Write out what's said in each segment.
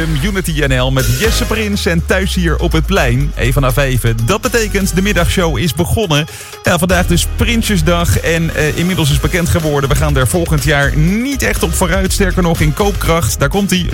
Unity NL met Jesse Prins en thuis hier op het plein. Even na 5. Dat betekent de middagshow is begonnen. Ja, vandaag dus Prinsjesdag en inmiddels is bekend geworden. We gaan er volgend jaar niet echt op vooruit. Sterker nog in koopkracht. Daar komt hij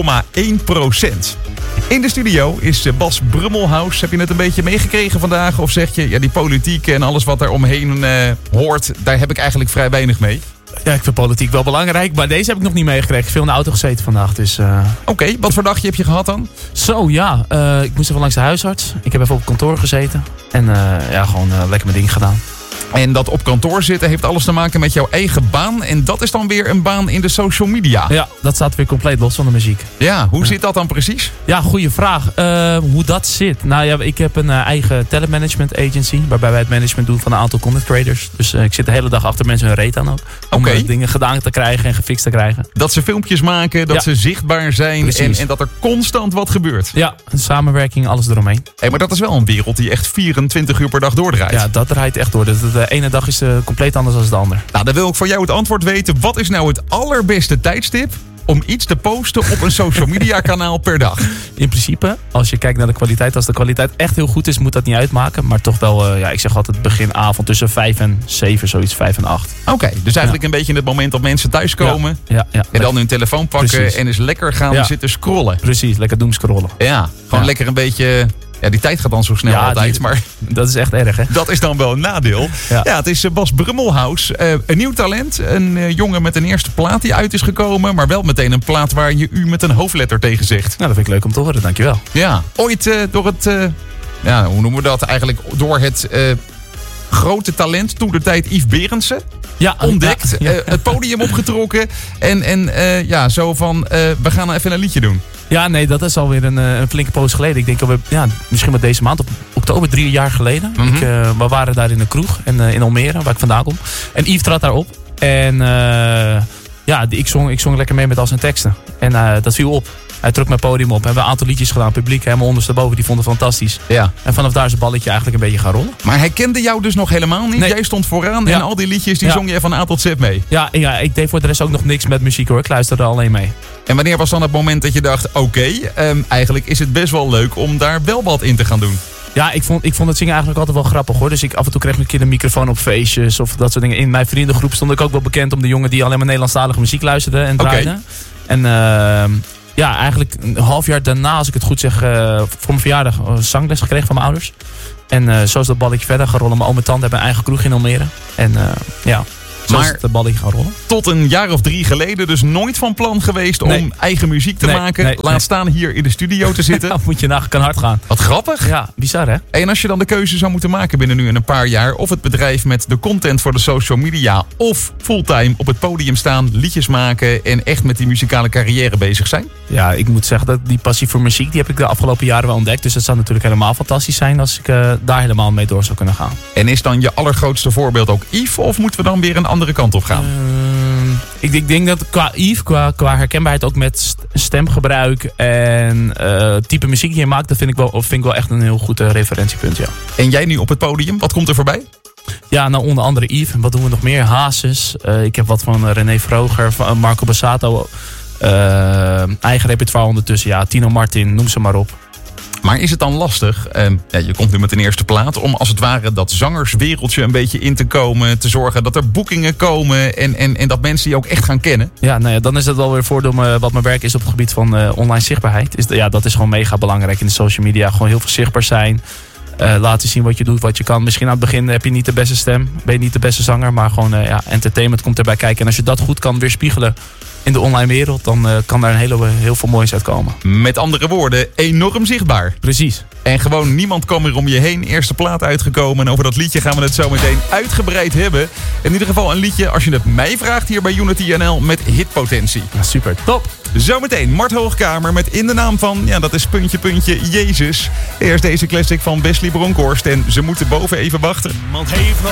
0,1%. In de studio is Bas Brummelhuis. Heb je het een beetje meegekregen vandaag? Of zeg je, ja, die politiek en alles wat daar omheen hoort, daar heb ik eigenlijk vrij weinig mee? Ja, ik vind politiek wel belangrijk, maar deze heb ik nog niet meegekregen. Ik heb veel in de auto gezeten vandaag, dus... Oké, wat voor dagje heb je gehad dan? Zo, ja. Ik moest even langs de huisarts. Ik heb even op kantoor gezeten. En gewoon lekker mijn ding gedaan. En dat op kantoor zitten heeft alles te maken met jouw eigen baan. En dat is dan weer een baan in de social media. Ja, dat staat weer compleet los van de muziek. Ja, hoe zit dat dan precies? Ja, goede vraag. Hoe dat zit? Nou ja, ik heb een eigen talentmanagement agency. Waarbij wij het management doen van een aantal content creators. Dus ik zit de hele dag achter mensen hun reet aan ook. Om dingen gedaan te krijgen en gefixt te krijgen. Dat ze filmpjes maken, dat ze zichtbaar zijn. En dat er constant wat gebeurt. Ja, samenwerking, alles eromheen. Hey, maar dat is wel een wereld die echt 24 uur per dag doordraait. Ja, dat draait echt door. De ene dag is compleet anders dan de ander. Nou, dan wil ik voor jou het antwoord weten. Wat is nou het allerbeste tijdstip om iets te posten op een social media kanaal per dag? In principe, als je kijkt naar de kwaliteit. Als de kwaliteit echt heel goed is, moet dat niet uitmaken. Maar toch wel, ik zeg altijd beginavond tussen 5 en 7, zoiets 5 en 8. Oké, dus eigenlijk een beetje in het moment dat mensen thuiskomen. Ja. En dan hun telefoon pakken en eens lekker gaan zitten scrollen. Precies, lekker doomscrollen. Ja, gewoon lekker een beetje... Ja, die tijd gaat dan zo snel altijd. Maar dat is echt erg, hè? Dat is dan wel een nadeel. Ja, het is Bas Brummelhuis. Een nieuw talent. Een jongen met een eerste plaat die uit is gekomen. Maar wel meteen een plaat waar je u met een hoofdletter tegen zegt. Nou, dat vind ik leuk om te horen. Dankjewel. Ja, ooit door het... hoe noemen we dat eigenlijk? Door het... grote talent, toentertijd Yves Berendsen. Ja, ontdekt, het podium opgetrokken. En zo van, we gaan even een liedje doen. Ja, nee, dat is alweer een flinke poos geleden. Ik denk misschien wel deze maand, op oktober, 3 jaar geleden. Mm-hmm. We waren daar in de kroeg in Almere, waar ik vandaan kom. En Yves trad daar op. En ik zong lekker mee met al zijn teksten. En dat viel op. Hij trok mijn podium op. We hebben een aantal liedjes gedaan. Publiek helemaal ondersteboven. Die vonden het fantastisch. Ja. En vanaf daar is het balletje eigenlijk een beetje gaan rollen. Maar hij kende jou dus nog helemaal niet? Nee. Jij stond vooraan en al die liedjes die zong je van A tot Z mee? Ja, ik deed voor de rest ook nog niks met muziek hoor. Ik luisterde alleen mee. En wanneer was dan het moment dat je dacht... eigenlijk is het best wel leuk om daar wel wat in te gaan doen? Ja, ik vond het zingen eigenlijk altijd wel grappig hoor. Dus af en toe kreeg ik een keer een microfoon op feestjes of dat soort dingen. In mijn vriendengroep stond ik ook wel bekend om de jongen die alleen maar Nederlandstalige muziek luisterde en draaide. En... eigenlijk een half jaar daarna, als ik het goed zeg, voor mijn verjaardag zangles gekregen van mijn ouders. En zo is dat balletje verder gaan rollen. Mijn oom en tante hebben een eigen kroeg in Almere. En zo is het balletje gaan rollen. Tot een jaar of 3 geleden dus nooit van plan geweest om eigen muziek te maken. Laat staan hier in de studio te zitten. Moet je nagaan, kan hard gaan. Wat grappig. Ja, bizar hè? En als je dan de keuze zou moeten maken binnen nu en een paar jaar... of het bedrijf met de content voor de social media... of fulltime op het podium staan, liedjes maken... en echt met die muzikale carrière bezig zijn? Ja, ik moet zeggen dat die passie voor muziek... die heb ik de afgelopen jaren wel ontdekt. Dus dat zou natuurlijk helemaal fantastisch zijn... als ik daar helemaal mee door zou kunnen gaan. En is dan je allergrootste voorbeeld ook Yves... of moeten we dan weer een andere kant op gaan? Ik denk dat qua Yves, qua herkenbaarheid ook met stemgebruik en type muziek die je maakt, dat vind ik wel echt een heel goed referentiepunt, ja. En jij nu op het podium, wat komt er voorbij? Ja, nou onder andere Yves. Wat doen we nog meer? Hazes. Ik heb wat van René Vroger, van Marco Bassato. Eigen repertoire ondertussen, ja. Tino Martin, noem ze maar op. Maar is het dan lastig, je komt nu met een eerste plaat... om als het ware dat zangerswereldje een beetje in te komen... te zorgen dat er boekingen komen en dat mensen die ook echt gaan kennen? Ja, nou ja, dan is het wel weer voordeel wat mijn werk is op het gebied van online zichtbaarheid. Dat is gewoon mega belangrijk in de social media. Gewoon heel veel zichtbaar zijn. Laten zien wat je doet, wat je kan. Misschien aan het begin heb je niet de beste stem. Ben je niet de beste zanger. Maar gewoon entertainment komt erbij kijken. En als je dat goed kan weerspiegelen in de online wereld... dan kan daar heel veel moois uitkomen. Met andere woorden, enorm zichtbaar. Precies. En gewoon niemand kwam er om je heen. Eerste plaat uitgekomen. En over dat liedje gaan we het zo meteen uitgebreid hebben. In ieder geval een liedje, als je het mij vraagt hier bij Unity NL... met hitpotentie. Ja, super. Top. Zometeen Mart Hoogkamer met In de Naam van... dat is ... Jezus. Eerst deze classic van Wesley Bronkhorst. En ze moeten boven even wachten.